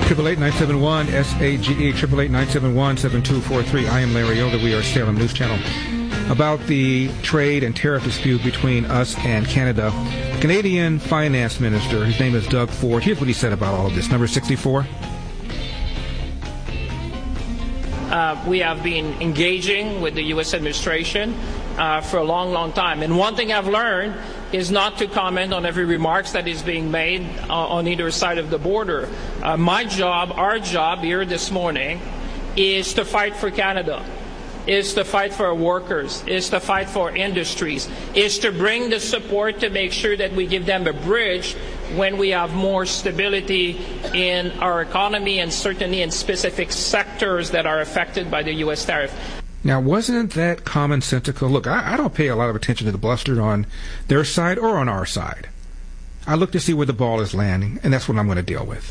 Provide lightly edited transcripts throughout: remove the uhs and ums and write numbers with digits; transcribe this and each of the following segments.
888-971-SAGE, 888-971-7243. I am Larry Elder. We are Salem News Channel. About the trade and tariff dispute between us and Canada, Canadian Finance Minister, his name is Doug Ford. Here's what he said about all of this. Number 64. We have been engaging with the U.S. administration for a long, long time. And one thing I've learned is not to comment on every remarks that is being made on either side of the border. My job, our job here this morning, is to fight for Canada, is to fight for our workers, is to fight for industries, is to bring the support to make sure that we give them a bridge when we have more stability in our economy and certainly in specific sectors that are affected by the U.S. tariff. Now, wasn't that commonsensical? Look, I don't pay a lot of attention to the bluster on their side or on our side. I look to see where the ball is landing, and that's what I'm going to deal with.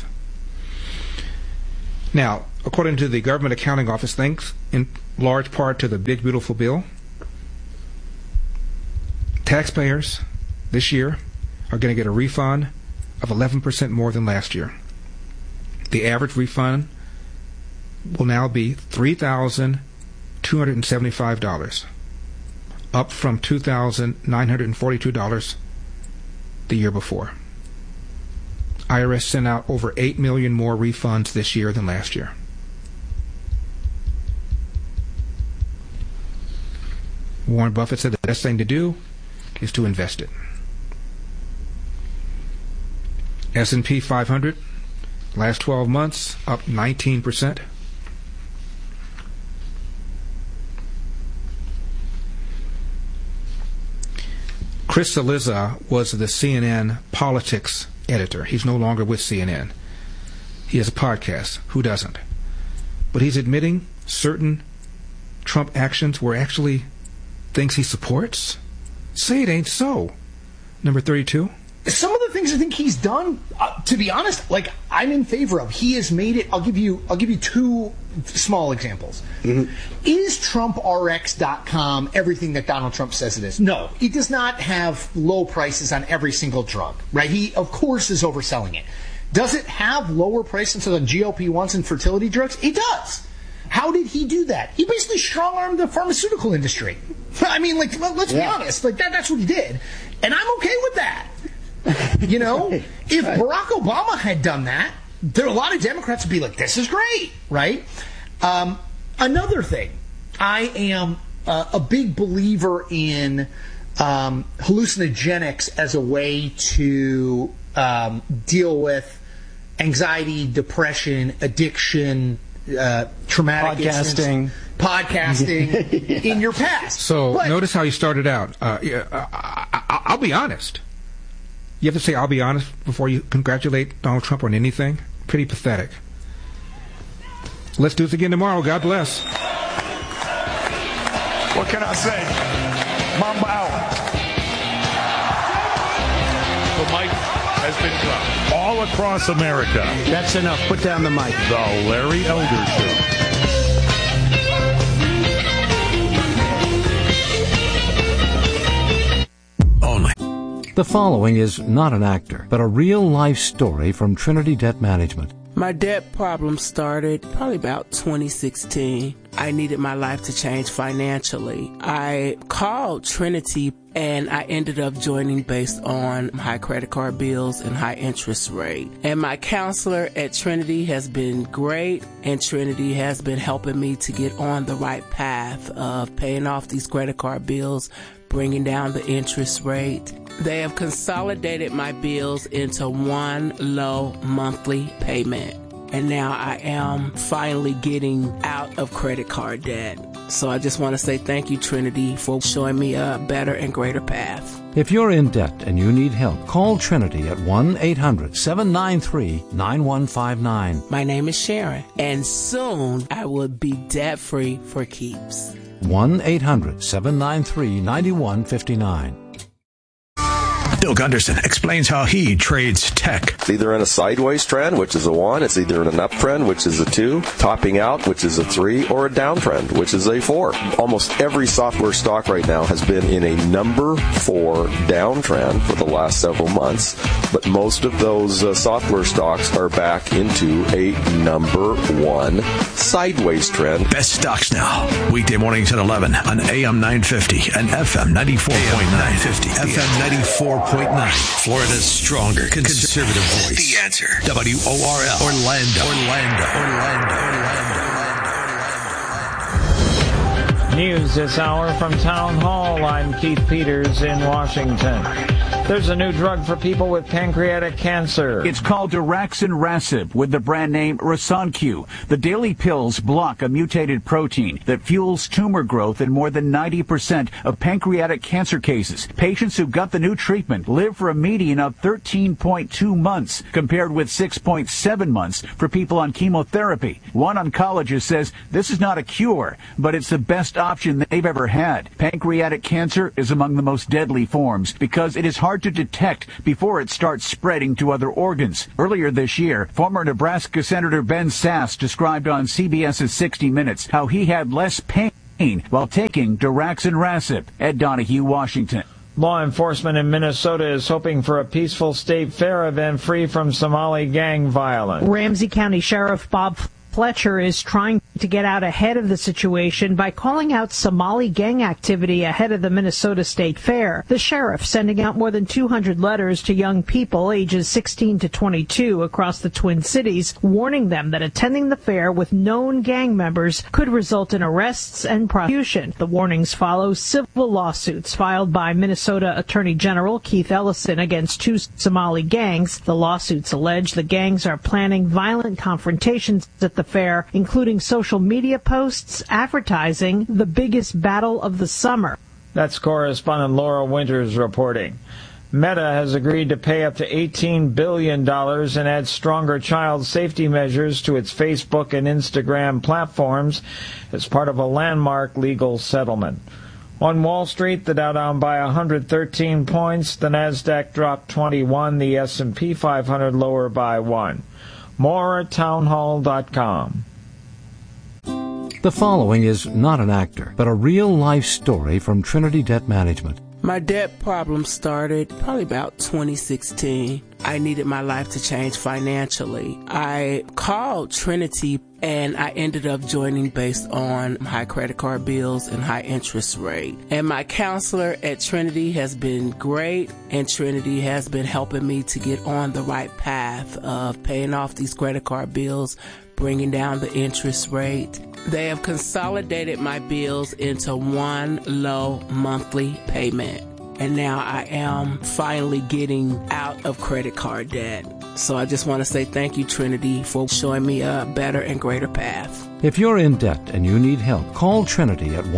Now, according to the Government Accounting Office, thanks in large part to the Big Beautiful Bill, taxpayers this year are going to get a refund of 11% more than last year. The average refund will now be $3,275, up from $2,942 the year before. IRS sent out over 8 million more refunds this year than last year. Warren Buffett said the best thing to do is to invest it. S&P 500, last 12 months, up 19%. Chris Cillizza was the CNN politics editor. He's no longer with CNN. He has a podcast. Who doesn't? But he's admitting certain Trump actions were actually things he supports. Say it ain't so. Number 32. Some of the things I think he's done, to be honest, like I'm in favor of. He has made it. I'll give you two small examples. Mm-hmm. Is TrumpRx.com everything that Donald Trump says it is? No, it does not have low prices on every single drug. Right? He, of course, is overselling it. Does it have lower prices on GLP-1s and fertility drugs? It does. How did he do that? He basically strong-armed the pharmaceutical industry. I mean, like, let's be honest. Like that's what he did, and I'm okay with that. You know, if Barack Obama had done that, there are a lot of Democrats would be like, this is great, right? Another thing, I am a big believer in hallucinogenics as a way to deal with anxiety, depression, addiction, traumatic podcasting in your past. So notice how you started out. I'll be honest. You have to say, I'll be honest, before you congratulate Donald Trump on anything? Pretty pathetic. Let's do this again tomorrow. God bless. What can I say? Mamba out. The mic has been dropped. All across America. That's enough. Put down the mic. The Larry Elder Show. The following is not an actor, but a real-life story from Trinity Debt Management. My debt problem started probably about 2016. I needed my life to change financially. I called Trinity and I ended up joining based on high credit card bills and high interest rate. And my counselor at Trinity has been great, and Trinity has been helping me to get on the right path of paying off these credit card bills, bringing down the interest rate. They have consolidated my bills into one low monthly payment. And now I am finally getting out of credit card debt. So I just want to say thank you, Trinity, for showing me a better and greater path. If you're in debt and you need help, call Trinity at 1-800-793-9159. My name is Sharon, and soon I will be debt-free for keeps. 1-800-793-9159. Bill Gunderson explains how he trades tech. It's either in a sideways trend, which is a 1. It's either in an uptrend, which is a 2. Topping out, which is a 3. Or a downtrend, which is a 4. Almost every software stock right now has been in a number 4 downtrend for the last several months. But most of those software stocks are back into a number 1 sideways trend. Best stocks now. Weekday mornings at 11 on AM 950 and FM 94.9. FM 94.9. Florida's stronger conservative voice. The Answer. WORL. Orlando. News this hour from Town Hall. I'm Keith Peters in Washington. There's a new drug for people with pancreatic cancer. It's called daraxonrasib with the brand name Rasanq. The daily pills block a mutated protein that fuels tumor growth in more than 90% of pancreatic cancer cases. Patients who got the new treatment live for a median of 13.2 months, compared with 6.7 months for people on chemotherapy. One oncologist says this is not a cure, but it's the best option they've ever had. Pancreatic cancer is among the most deadly forms because it is hard to detect before it starts spreading to other organs. Earlier this year, former Nebraska Senator Ben Sasse described on CBS's 60 Minutes how he had less pain while taking daraxonrasib. Ed Donahue, Washington. Law enforcement in Minnesota is hoping for a peaceful state fair event free from Somali gang violence. Ramsey County Sheriff Bob Fletcher is trying to get out ahead of the situation by calling out Somali gang activity ahead of the Minnesota State Fair. The sheriff sending out more than 200 letters to young people ages 16 to 22 across the Twin Cities, warning them that attending the fair with known gang members could result in arrests and prosecution. The warnings follow civil lawsuits filed by Minnesota Attorney General Keith Ellison against 2 Somali gangs. The lawsuits allege the gangs are planning violent confrontations at the fair, including social media posts advertising the biggest battle of the summer. That's correspondent Laura Winters reporting. Meta has agreed to pay up to $18 billion and add stronger child safety measures to its Facebook and Instagram platforms as part of a landmark legal settlement. On Wall Street, the Dow down by 113 points, the Nasdaq dropped 21, the S&P 500 lower by 1. More at townhall.com. The following is not an actor, but a real-life story from Trinity Debt Management. My debt problem started probably about 2016. I needed my life to change financially. I called Trinity and I ended up joining based on high credit card bills and high interest rate. And my counselor at Trinity has been great, and Trinity has been helping me to get on the right path of paying off these credit card bills, bringing down the interest rate. They have consolidated my bills into one low monthly payment. And now I am finally getting out of credit card debt. So I just want to say thank you, Trinity, for showing me a better and greater path. If you're in debt and you need help, call Trinity at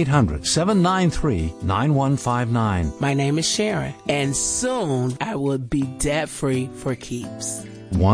1-800-793-9159. My name is Sharon, and soon I will be debt-free for keeps.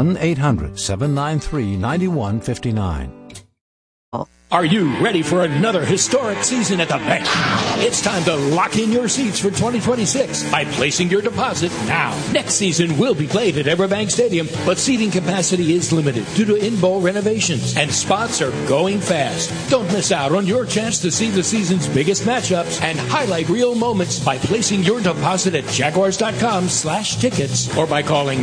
1-800-793-9159. Are you ready for another historic season at the bank? It's time to lock in your seats for 2026 by placing your deposit now. Next season will be played at Everbank Stadium, but seating capacity is limited due to in-bowl renovations, and spots are going fast. Don't miss out on your chance to see the season's biggest matchups and highlight real moments by placing your deposit at Jaguars.com/tickets or by calling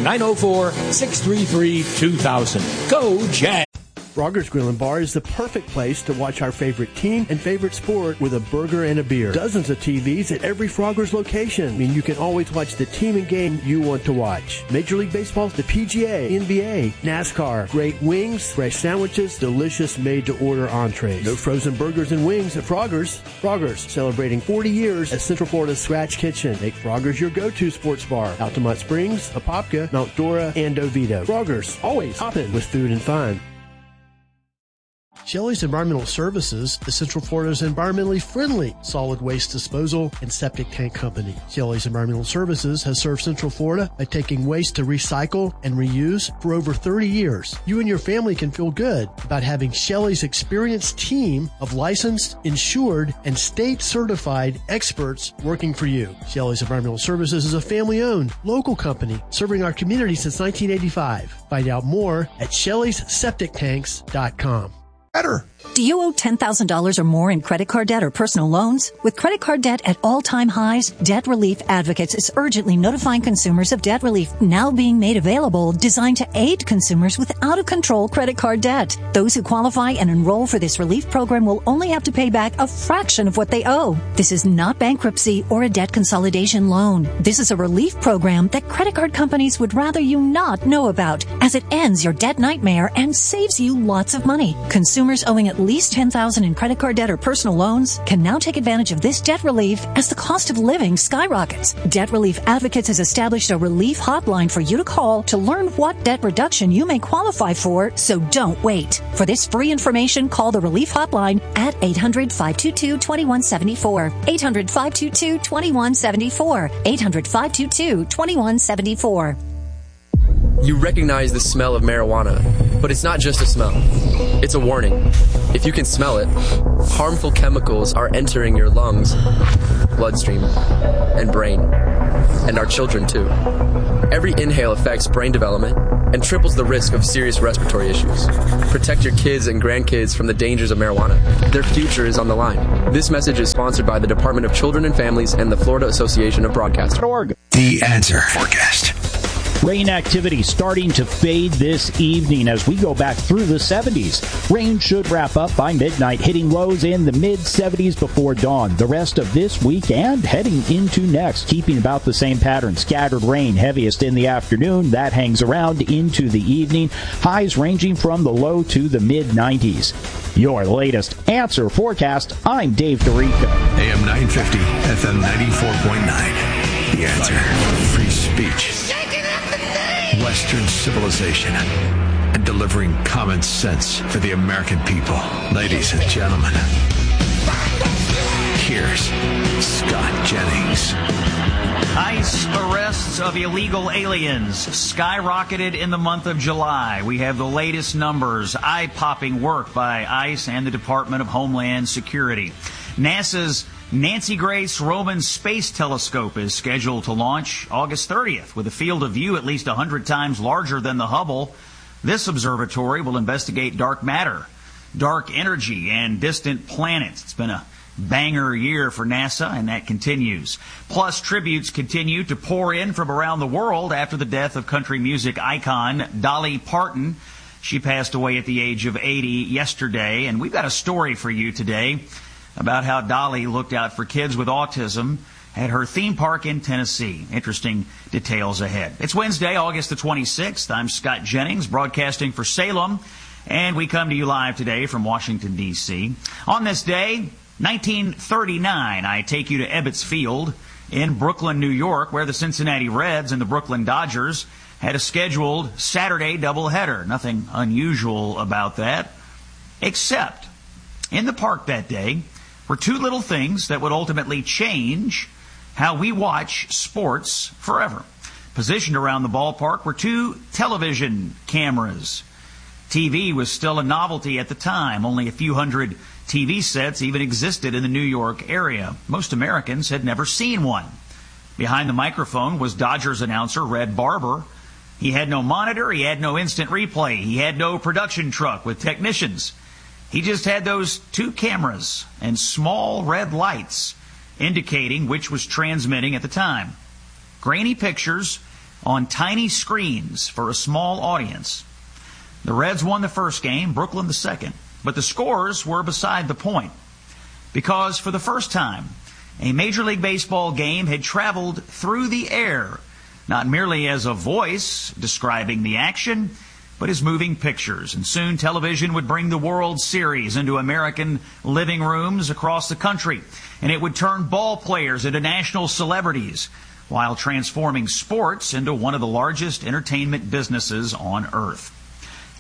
904-633-2000. Go Jag! Frogger's Grill and Bar is the perfect place to watch our favorite team and favorite sport with a burger and a beer. Dozens of TVs at every Frogger's location mean you can always watch the team and game you want to watch. Major League Baseball, the PGA, NBA, NASCAR, great wings, fresh sandwiches, delicious made-to-order entrees. No frozen burgers and wings at Frogger's. Frogger's, celebrating 40 years as Central Florida's Scratch Kitchen. Make Frogger's your go-to sports bar. Altamont Springs, Apopka, Mount Dora, and Oviedo. Frogger's, always hopping with food and fun. Shelley's Environmental Services is Central Florida's environmentally friendly solid waste disposal and septic tank company. Shelley's Environmental Services has served Central Florida by taking waste to recycle and reuse for over 30 years. You and your family can feel good about having Shelley's experienced team of licensed, insured, and state-certified experts working for you. Shelley's Environmental Services is a family-owned, local company serving our community since 1985. Find out more at Shelley'sSepticTanks.com. Better. Do you owe $10,000 or more in credit card debt or personal loans? With credit card debt at all-time highs, Debt Relief Advocates is urgently notifying consumers of debt relief now being made available, designed to aid consumers with out-of-control credit card debt. Those who qualify and enroll for this relief program will only have to pay back a fraction of what they owe. This is not bankruptcy or a debt consolidation loan. This is a relief program that credit card companies would rather you not know about, as it ends your debt nightmare and saves you lots of money. Consumers owing at least $10,000 in credit card debt or personal loans can now take advantage of this debt relief as the cost of living skyrockets. Debt Relief Advocates has established a relief hotline for you to call to learn what debt reduction you may qualify for, so don't wait. For this free information, call the relief hotline at 800-522-2174. 800-522-2174. 800-522-2174. You recognize the smell of marijuana, but it's not just a smell. It's a warning. If you can smell it, harmful chemicals are entering your lungs, bloodstream, and brain, and our children too. Every inhale affects brain development and triples the risk of serious respiratory issues. Protect your kids and grandkids from the dangers of marijuana. Their future is on the line. This message is sponsored by the Department of Children and Families and the Florida Association of Broadcasters. The Answer Forecast. Rain activity starting to fade this evening as we go back through the 70s. Rain should wrap up by midnight, hitting lows in the mid-70s before dawn. The rest of this week and heading into next, keeping about the same pattern. Scattered rain, heaviest in the afternoon. That hangs around into the evening. Highs ranging from the low to the mid-90s. Your latest Answer Forecast. I'm Dave DeRico. AM 950, FM 94.9. The Answer. Free speech. Western civilization, and delivering common sense for the American people. Ladies and gentlemen, here's Scott Jennings. ICE arrests of illegal aliens skyrocketed in the month of July. We have the latest numbers, eye-popping work by ICE and the Department of Homeland Security. NASA's Nancy Grace Roman Space Telescope is scheduled to launch August 30th with a field of view at least 100 times larger than the Hubble. This observatory will investigate dark matter, dark energy, and distant planets. It's been a banger year for NASA, and that continues. Plus, tributes continue to pour in from around the world after the death of country music icon Dolly Parton. She passed away at the age of 80 yesterday, and we've got a story for you today about how Dolly looked out for kids with autism at her theme park in Tennessee. Interesting details ahead. It's Wednesday, August the 26th. I'm Scott Jennings, broadcasting for Salem, and we come to you live today from Washington, D.C. On this day, 1939, I take you to Ebbets Field in Brooklyn, New York, where the Cincinnati Reds and the Brooklyn Dodgers had a scheduled Saturday doubleheader. Nothing unusual about that, except in the park that day were two little things that would ultimately change how we watch sports forever. Positioned around the ballpark were two television cameras. TV was still a novelty at the time. Only a few hundred TV sets even existed in the New York area. Most Americans had never seen one. Behind the microphone was Dodgers announcer Red Barber. He had no monitor, he had no instant replay, he had no production truck with technicians. He just had those two cameras and small red lights indicating which was transmitting at the time. Grainy pictures on tiny screens for a small audience. The Reds won the first game, Brooklyn the second. But the scores were beside the point, because for the first time, a Major League Baseball game had traveled through the air, not merely as a voice describing the action, but as moving pictures. And soon television would bring the World Series into American living rooms across the country, and it would turn ball players into national celebrities while transforming sports into one of the largest entertainment businesses on earth.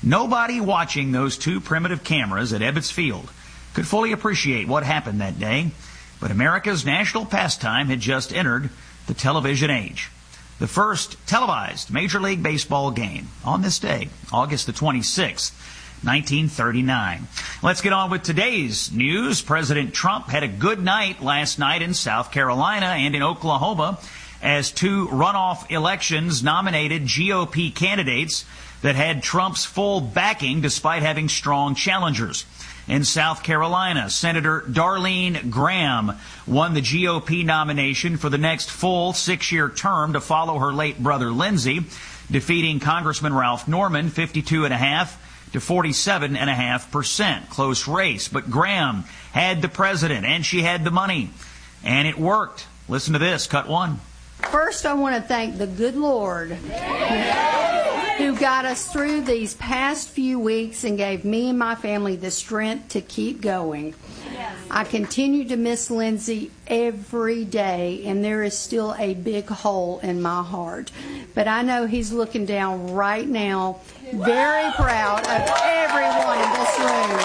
Nobody watching those two primitive cameras at Ebbets Field could fully appreciate what happened that day, but America's national pastime had just entered the television age. The first televised Major League Baseball game on this day, August the 26th, 1939. Let's get on with today's news. President Trump had a good night last night in South Carolina and in Oklahoma as two runoff elections nominated GOP candidates that had Trump's full backing despite having strong challengers. In South Carolina, Senator Darlene Graham won the GOP nomination for the next full 6-year term to follow her late brother Lindsey, defeating Congressman Ralph Norman 52.5% to 47.5%. Close race, but Graham had the president and she had the money, and it worked. Listen to this, cut one. First, I want to thank the good Lord who got us through these past few weeks and gave me and my family the strength to keep going. I continue to miss Lindsey every day, and there is still a big hole in my heart. But I know he's looking down right now, very proud of everyone in this room.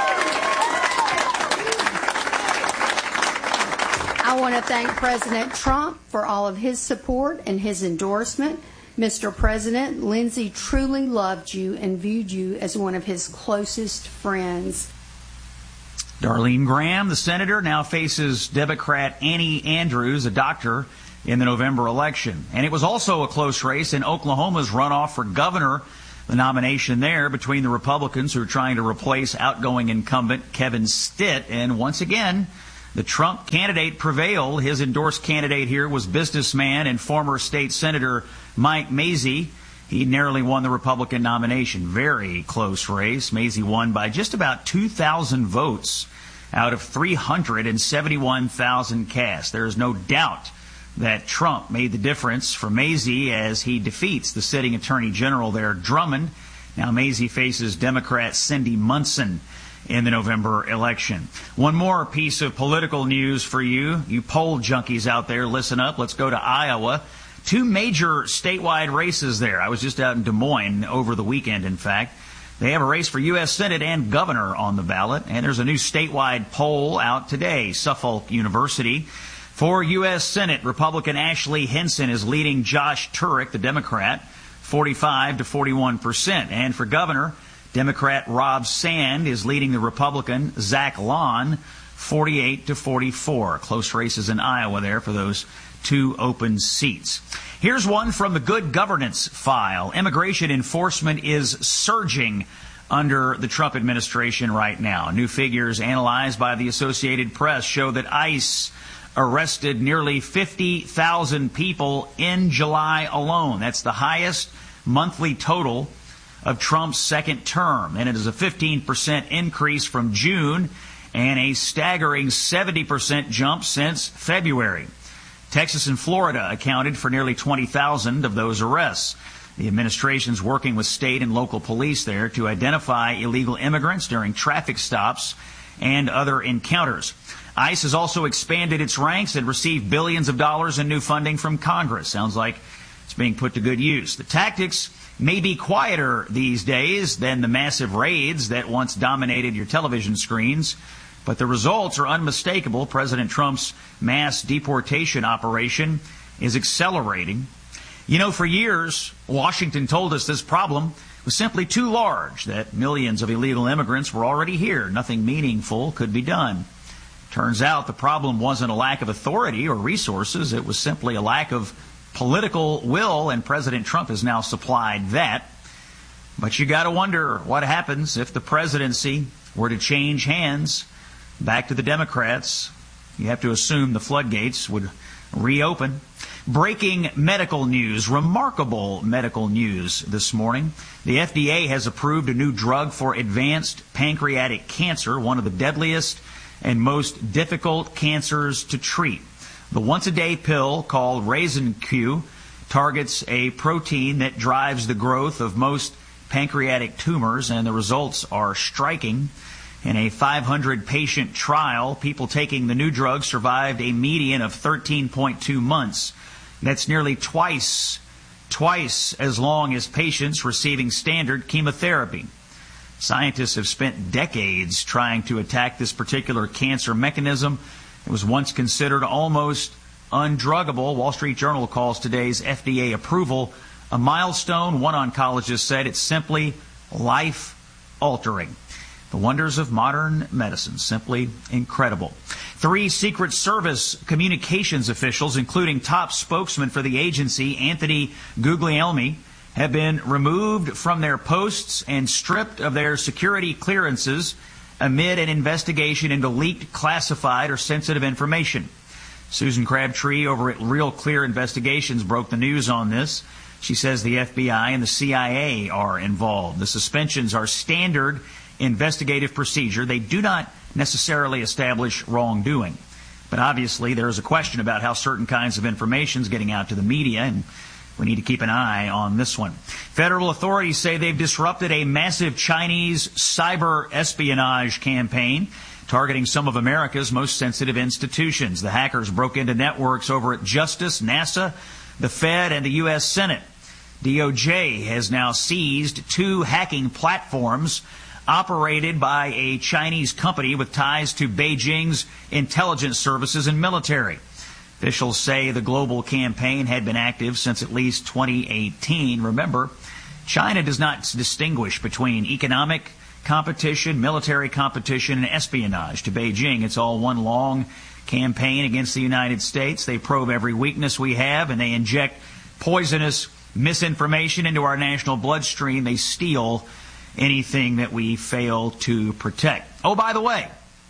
I want to thank President Trump for all of his support and his endorsement. Mr. President, Lindsey truly loved you and viewed you as one of his closest friends. Darlene Graham, the senator, now faces Democrat Annie Andrews, a doctor, in the November election. And it was also a close race in Oklahoma's runoff for governor, the nomination there between the Republicans who are trying to replace outgoing incumbent Kevin Stitt. And once again, the Trump candidate prevailed. His endorsed candidate here was businessman and former state senator Mike Mazzei. He narrowly won the Republican nomination. Very close race. Mazzei won by just about 2,000 votes out of 371,000 cast. There is no doubt that Trump made the difference for Mazzei as he defeats the sitting attorney general there, Drummond. Now Mazzei faces Democrat Cindy Munson in the November election. One more piece of political news for you. You poll junkies out there, listen up. Let's go to Iowa. Two major statewide races there. I was just out in Des Moines over the weekend, in fact. They have a race for U.S. Senate and governor on the ballot, and there's a new statewide poll out today. Suffolk University. For U.S. Senate, Republican Ashley Hinson is leading Josh Turek, the Democrat, 45% to 41%. And for governor, Democrat Rob Sand is leading the Republican Zach Lawn, 48% to 44%. Close races in Iowa there for those two open seats. Here's one from the Good Governance file. Immigration enforcement is surging under the Trump administration right now. New figures analyzed by the Associated Press show that ICE arrested nearly 50,000 people in July alone. That's the highest monthly total of Trump's second term, and it is a 15% increase from June and a staggering 70% jump since February. Texas and Florida accounted for nearly 20,000 of those arrests. The administration's working with state and local police there to identify illegal immigrants during traffic stops and other encounters. ICE has also expanded its ranks and received billions of dollars in new funding from Congress. Sounds like it's being put to good use. The tactics may be quieter these days than the massive raids that once dominated your television screens, but the results are unmistakable. President Trump's mass deportation operation is accelerating. You know, for years, Washington told us this problem was simply too large, that millions of illegal immigrants were already here. Nothing meaningful could be done. Turns out the problem wasn't a lack of authority or resources. It was simply a lack of political will, and President Trump has now supplied that. But you got to wonder what happens if the presidency were to change hands back to the Democrats. You have to assume the floodgates would reopen. Breaking medical news, remarkable medical news this morning. The FDA has approved a new drug for advanced pancreatic cancer, one of the deadliest and most difficult cancers to treat. The once-a-day pill called Raisin Q targets a protein that drives the growth of most pancreatic tumors, and the results are striking. In a 500-patient trial, people taking the new drug survived a median of 13.2 months. That's nearly twice twice as long as patients receiving standard chemotherapy. Scientists have spent decades trying to attack this particular cancer mechanism. It was once considered almost undruggable. Wall Street Journal calls today's FDA approval a milestone. One oncologist said it's simply life-altering. The wonders of modern medicine, simply incredible. 3 Secret Service communications officials, including top spokesman for the agency, Anthony Guglielmi, have been removed from their posts and stripped of their security clearances amid an investigation into leaked, classified, or sensitive information. Susan Crabtree over at Real Clear Investigations broke the news on this. She says the FBI and the CIA are involved. The suspensions are standard investigative procedure. They do not necessarily establish wrongdoing. But obviously there is a question about how certain kinds of information is getting out to the media, and we need to keep an eye on this one. Federal authorities say they've disrupted a massive Chinese cyber espionage campaign targeting some of America's most sensitive institutions. The hackers broke into networks over at Justice, NASA, the Fed, and the U.S. Senate. DOJ has now seized 2 hacking platforms operated by a Chinese company with ties to Beijing's intelligence services and military. Officials say the global campaign had been active since at least 2018. Remember, China does not distinguish between economic competition, military competition, and espionage. To Beijing, it's all one long campaign against the United States. They probe every weakness we have, and they inject poisonous misinformation into our national bloodstream. They steal anything that we fail to protect. Oh, by the way,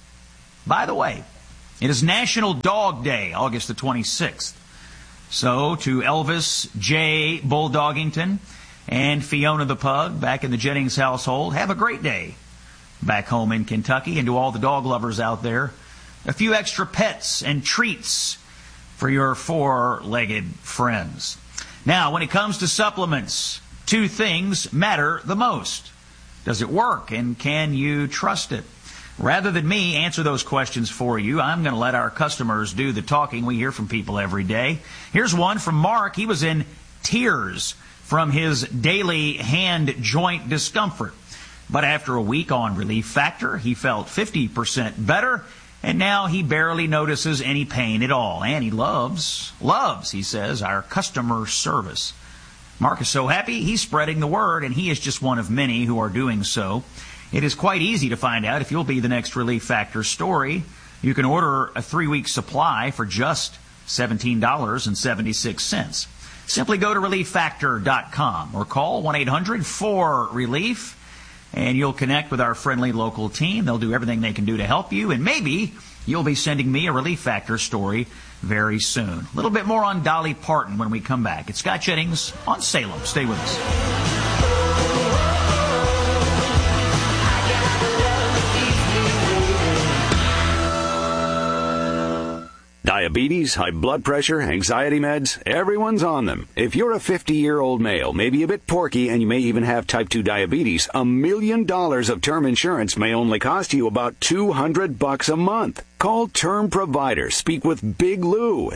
it is National Dog Day, August the 26th. So, to Elvis J. Bulldoggington and Fiona the Pug back in the Jennings household, have a great day back home in Kentucky. And to all the dog lovers out there, a few extra pets and treats for your 4-legged friends. Now, when it comes to supplements, 2 things matter the most. Does it work, and can you trust it? Rather than me answer those questions for you, I'm going to let our customers do the talking. We hear from people every day. Here's one from Mark. He was in tears from his daily hand joint discomfort. But after a week on Relief Factor, he felt 50% better, and now he barely notices any pain at all. And he loves, he says, our customer service. Mark is so happy, he's spreading the word, and he is just one of many who are doing so. It is quite easy to find out if you'll be the next Relief Factor story. You can order a 3-week supply for just $17.76. Simply go to ReliefFactor.com or call 1-800-4RELIEF, and you'll connect with our friendly local team. They'll do everything they can do to help you, and maybe you'll be sending me a Relief Factor story very soon. A little bit more on Dolly Parton when we come back. It's Scott Jennings on Salem. Stay with us. Diabetes, high blood pressure, anxiety meds, everyone's on them. If you're a 50-year-old male, maybe a bit porky, and you may even have type 2 diabetes, $1 million of term insurance may only cost you about $200 a month. Call Term Provider. Speak with Big Lou at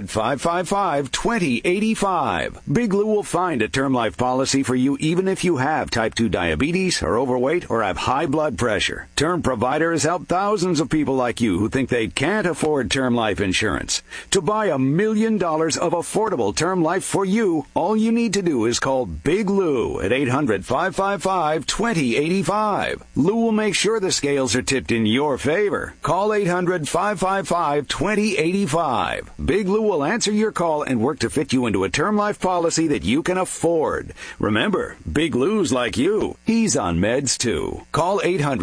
800-555-2085. Big Lou will find a term life policy for you even if you have type 2 diabetes, are overweight, or have high blood pressure. Term Provider has helped thousands of people like you who think they can't afford term life insurance. To buy $1 million of affordable term life for you, all you need to do is call Big Lou at 800-555-2085. Lou will make sure the scales are tipped in your favor. Call 800-555-2085. Big Lou will answer your call and work to fit you into a term life policy that you can afford. Remember, Big Lou's like you. He's on meds too. Call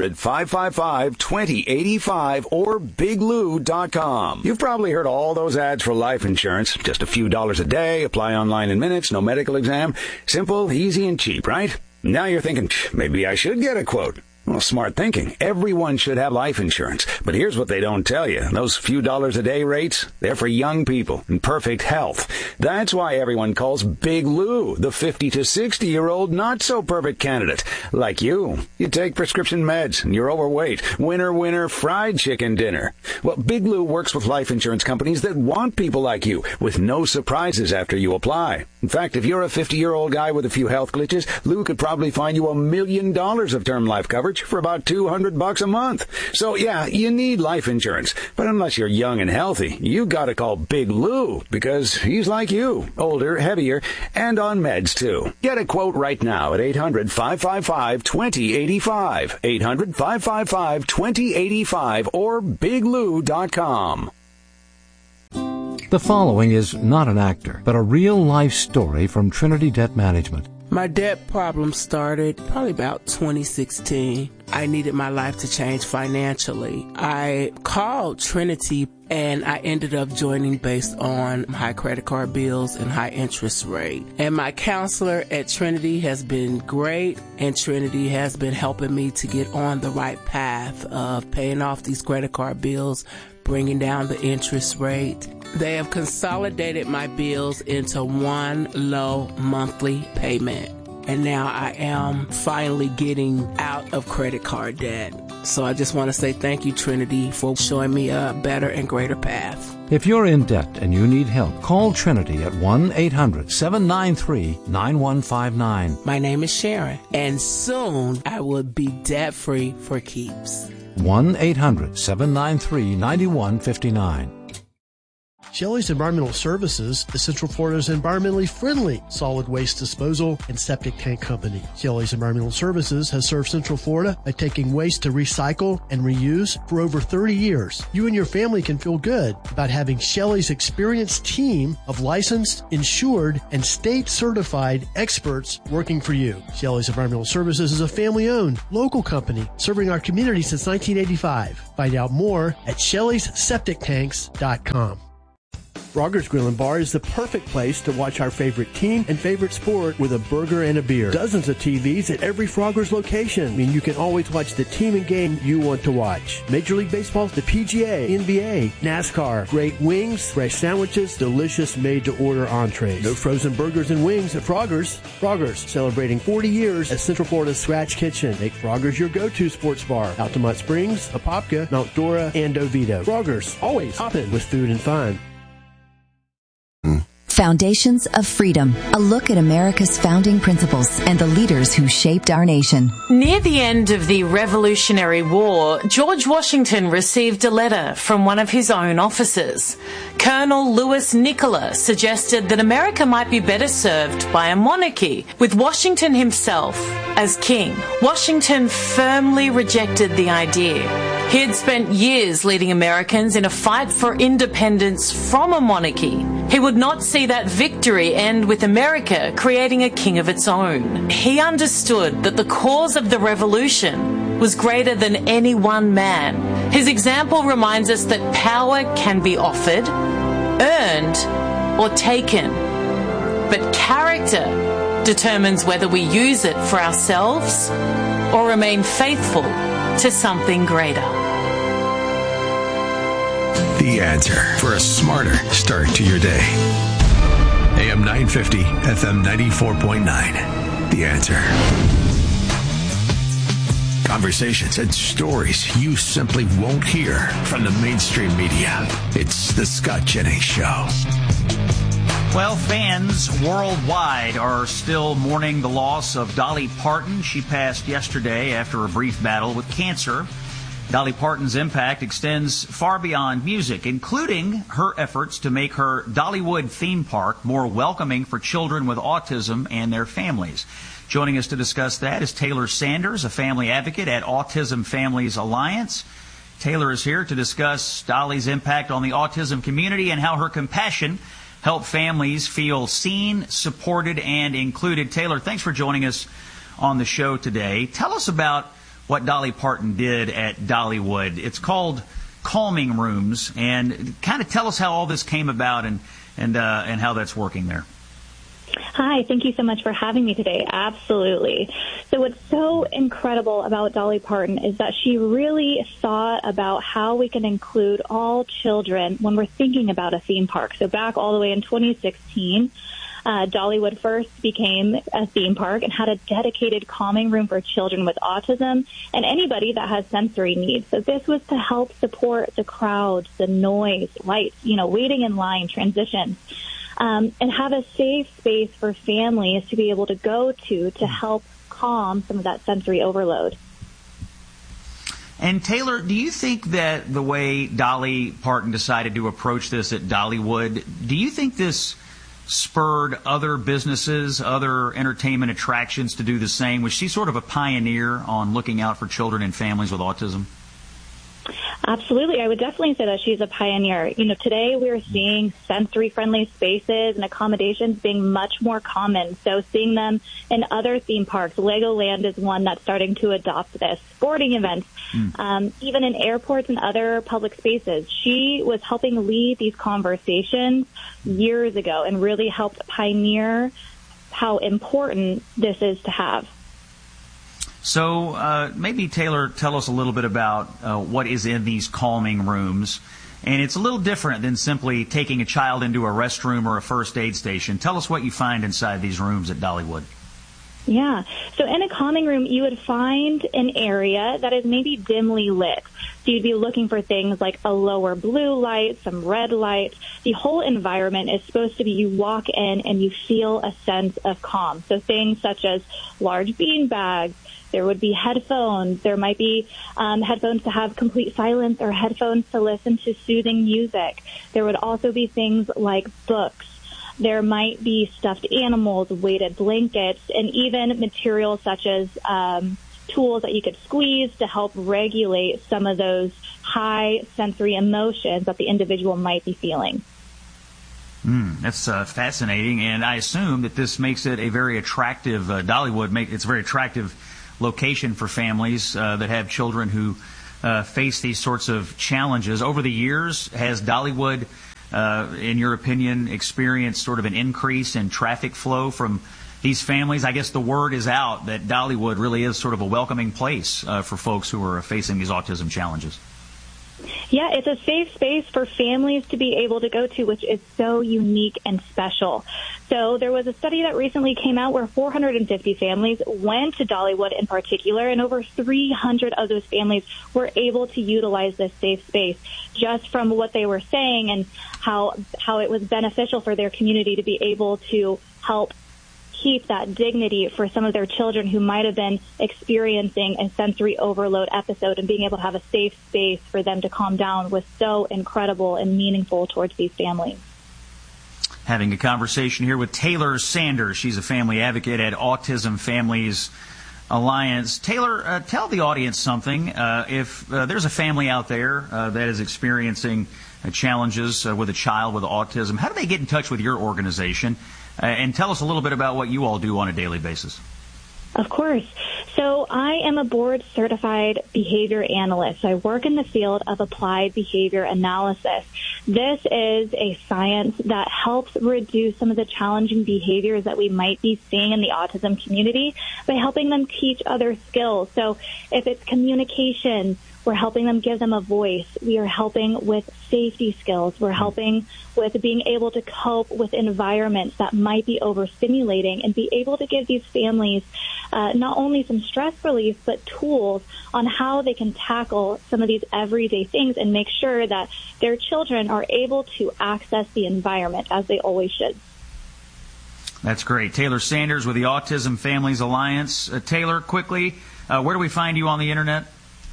800-555-2085 or biglou.com. You've probably heard all those ads for life insurance. Just a few dollars a day, apply online in minutes, no medical exam. Simple, easy, and cheap, right? Now you're thinking, maybe I should get a quote. Well, smart thinking. Everyone should have life insurance. But here's what they don't tell you. Those few dollars a day rates, they're for young people in perfect health. That's why everyone calls Big Lou the 50 to 60-year-old not-so-perfect candidate. Like you. You take prescription meds and you're overweight. Winner, fried chicken dinner. Well, Big Lou works with life insurance companies that want people like you with no surprises after you apply. In fact, if you're a 50-year-old guy with a few health glitches, Lou could probably find you $1 million of term life coverage for about $200 a month. So yeah, you need life insurance. But unless you're young and healthy, you gotta call Big Lou because he's like you. Older, heavier, and on meds too. Get a quote right now at 800-555-2085. 800-555-2085 or biglou.com. The following is not an actor, but a real-life story from Trinity Debt Management. My debt problem started probably about 2016. I needed my life to change financially. I called Trinity and I ended up joining based on high credit card bills and high interest rate. And my counselor at Trinity has been great, and Trinity has been helping me to get on the right path of paying off these credit card bills, bringing down the interest rate. They have consolidated my bills into one low monthly payment. And now I am finally getting out of credit card debt. So I just want to say thank you, Trinity, for showing me a better and greater path. If you're in debt and you need help, call Trinity at 1-800-793-9159. My name is Sharon, and soon I will be debt-free for keeps. 1-800-793-9159. Shelley's Environmental Services is Central Florida's environmentally friendly solid waste disposal and septic tank company. Shelley's Environmental Services has served Central Florida by taking waste to recycle and reuse for over 30 years. You and your family can feel good about having Shelley's experienced team of licensed, insured, and state-certified experts working for you. Shelley's Environmental Services is a family-owned, local company serving our community since 1985. Find out more at Shelley'sSepticTanks.com. Frogger's Grill and Bar is the perfect place to watch our favorite team and favorite sport with a burger and a beer. Dozens of TVs at every Frogger's location. I mean, you can always watch the team and game you want to watch. Major League Baseball, the PGA, NBA, NASCAR, great wings, fresh sandwiches, delicious made-to-order entrees. No frozen burgers and wings at Frogger's. Frogger's, celebrating 40 years as Central Florida's Scratch Kitchen. Make Frogger's your go-to sports bar. Altamont Springs, Apopka, Mount Dora, and Oviedo. Frogger's, always hopping with food and fun. Foundations of Freedom, a look at America's founding principles and the leaders who shaped our nation. Near the end of the Revolutionary War, George Washington received a letter from one of his own officers. Colonel Louis Nicola suggested that America might be better served by a monarchy, with Washington himself as king. Washington firmly rejected the idea. He had spent years leading Americans in a fight for independence from a monarchy. He would not see that victory end with America creating a king of its own. He understood that the cause of the revolution was greater than any one man. His example reminds us that power can be offered, earned, or taken. But character determines whether we use it for ourselves or remain faithful to something greater. The answer for a smarter start to your day. AM 950, FM 94.9. The answer. Conversations and stories you simply won't hear from the mainstream media. It's the Scott Jennings Show. Well, fans worldwide are still mourning the loss of Dolly Parton. She passed yesterday after a brief battle with cancer. Dolly Parton's impact extends far beyond music, including her efforts to make her Dollywood theme park more welcoming for children with autism and their families. Joining us to discuss that is Taylor Sanders, a family advocate at Autism Families Alliance. Taylor is here to discuss Dolly's impact on the autism community and how her compassion helped families feel seen, supported, and included. Taylor, thanks for joining us on the show today. Tell us about what Dolly Parton did at Dollywood. It's called Calming Rooms, and kind of tell us how all this came about and how that's working there. Hi, thank you so much for having me today. Absolutely. So what's so incredible about Dolly Parton is that she really thought about how we can include all children when we're thinking about a theme park. So back all the way in 2016, Dollywood first became a theme park and had a dedicated calming room for children with autism and anybody that has sensory needs. So this was to help support the crowds, the noise, lights, waiting in line, transitions. And have a safe space for families to be able to go to help calm some of that sensory overload. And Taylor, do you think that the way Dolly Parton decided to approach this at Dollywood, do you think this spurred other businesses, other entertainment attractions to do the same? Was she sort of a pioneer on looking out for children and families with autism? Absolutely. I would definitely say that she's a pioneer. Today we're seeing sensory-friendly spaces and accommodations being much more common. So seeing them in other theme parks, Legoland is one that's starting to adopt this. Sporting events, even in airports and other public spaces. She was helping lead these conversations years ago and really helped pioneer how important this is to have. So maybe, Taylor, tell us a little bit about what is in these calming rooms. And it's a little different than simply taking a child into a restroom or a first aid station. Tell us what you find inside these rooms at Dollywood. Yeah. So in a calming room, you would find an area that is maybe dimly lit. So you'd be looking for things like a lower blue light, some red light. The whole environment is supposed to be, you walk in and you feel a sense of calm. So things such as large bean bags. There would be headphones. There might be headphones to have complete silence or headphones to listen to soothing music. There would also be things like books. There might be stuffed animals, weighted blankets, and even materials such as tools that you could squeeze to help regulate some of those high sensory emotions that the individual might be feeling. That's fascinating, and I assume that this makes it a very attractive, it's a very attractive location for families that have children who face these sorts of challenges. Over the years, has Dollywood, in your opinion, experienced sort of an increase in traffic flow from these families? I guess the word is out that Dollywood really is sort of a welcoming place for folks who are facing these autism challenges. Yeah, it's a safe space for families to be able to go to, which is so unique and special. So there was a study that recently came out where 450 families went to Dollywood in particular, and over 300 of those families were able to utilize this safe space just from what they were saying and how it was beneficial for their community to be able to help keep that dignity for some of their children who might have been experiencing a sensory overload episode, and being able to have a safe space for them to calm down was so incredible and meaningful towards these families. Having a conversation here with Taylor Sanders. She's a family advocate at Autism Families Alliance. Taylor, tell the audience something. If there's a family out there that is experiencing challenges with a child with autism, how do they get in touch with your organization? And tell us a little bit about what you all do on a daily basis. Of course. So I am a board-certified behavior analyst. I work in the field of applied behavior analysis. This is a science that helps reduce some of the challenging behaviors that we might be seeing in the autism community by helping them teach other skills. So if it's communication, we're helping them, give them a voice. We are helping with safety skills. We're helping with being able to cope with environments that might be overstimulating, and be able to give these families not only some stress relief, but tools on how they can tackle some of these everyday things and make sure that their children are able to access the environment as they always should. That's great. Taylor Sanders with the Autism Families Alliance. Taylor, quickly, where do we find you on the Internet?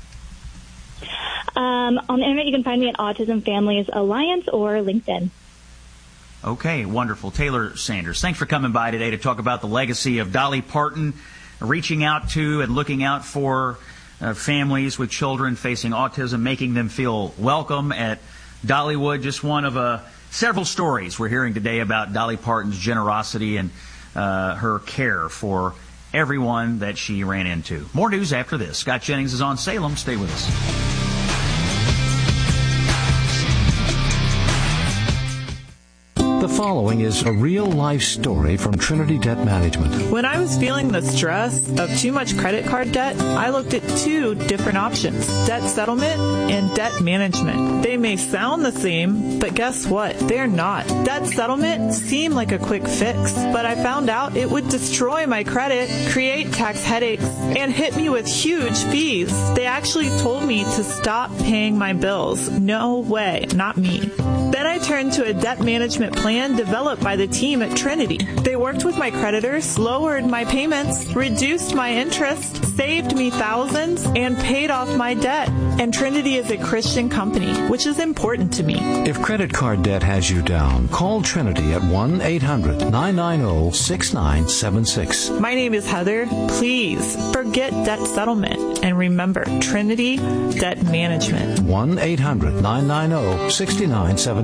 On the Internet, you can find me at Autism Families Alliance or LinkedIn. Okay, wonderful. Taylor Sanders, thanks for coming by today to talk about the legacy of Dolly Parton, reaching out to and looking out for families with children facing autism, making them feel welcome at Dollywood. Just one of several stories we're hearing today about Dolly Parton's generosity and her care for everyone that she ran into. More news after this. Scott Jennings is on Salem. Stay with us. The following is a real-life story from Trinity Debt Management. When I was feeling the stress of too much credit card debt, I looked at two different options, debt settlement and debt management. They may sound the same, but guess what? They're not. Debt settlement seemed like a quick fix, but I found out it would destroy my credit, create tax headaches, and hit me with huge fees. They actually told me to stop paying my bills. No way, not me. Then I turned to a debt management plan developed by the team at Trinity. They worked with my creditors, lowered my payments, reduced my interest, saved me thousands, and paid off my debt. And Trinity is a Christian company, which is important to me. If credit card debt has you down, call Trinity at 1-800-990-6976. My name is Heather. Please forget debt settlement and remember Trinity Debt Management. 1-800-990-6976.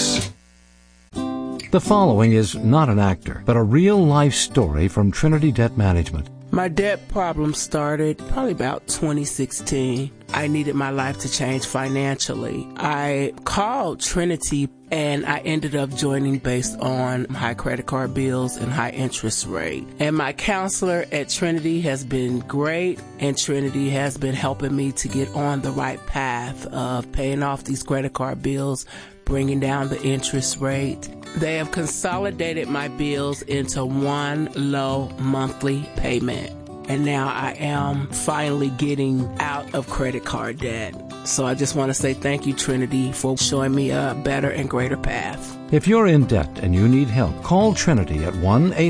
The following is not an actor, but a real-life story from Trinity Debt Management. My debt problem started probably about 2016. I needed my life to change financially. I called Trinity and I ended up joining based on high credit card bills and high interest rate. And my counselor at Trinity has been great, and Trinity has been helping me to get on the right path of paying off these credit card bills, bringing down the interest rate. They have consolidated my bills into one low monthly payment. And now I am finally getting out of credit card debt. So I just want to say thank you, Trinity, for showing me a better and greater path. If you're in debt and you need help, call Trinity at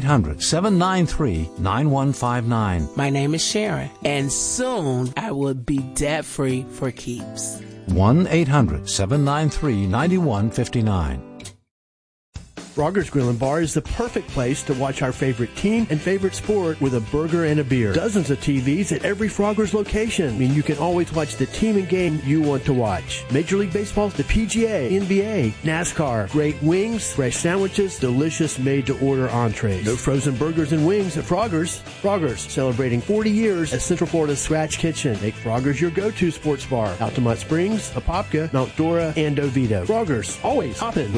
1-800-793-9159. My name is Sharon, and soon I will be debt-free for keeps. 1-800-793-9159. Frogger's Grill & Bar is the perfect place to watch our favorite team and favorite sport with a burger and a beer. Dozens of TVs at every Frogger's location mean you can always watch the team and game you want to watch. Major League Baseball, the PGA, NBA, NASCAR, great wings, fresh sandwiches, delicious made-to-order entrees. No frozen burgers and wings at Frogger's. Frogger's, celebrating 40 years as Central Florida's Scratch Kitchen. Make Frogger's your go-to sports bar. Altamont Springs, Apopka, Mount Dora, and Oviedo. Frogger's, always hopping with